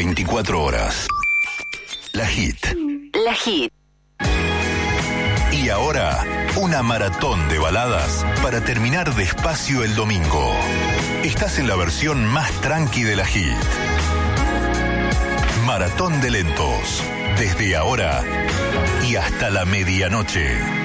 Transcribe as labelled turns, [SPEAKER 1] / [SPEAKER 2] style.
[SPEAKER 1] 24 horas. La Hit.
[SPEAKER 2] La Hit.
[SPEAKER 1] Y ahora, una maratón de baladas para terminar despacio el domingo. Estás en la versión más tranqui de la Hit. Maratón de lentos. Desde ahora y hasta la medianoche.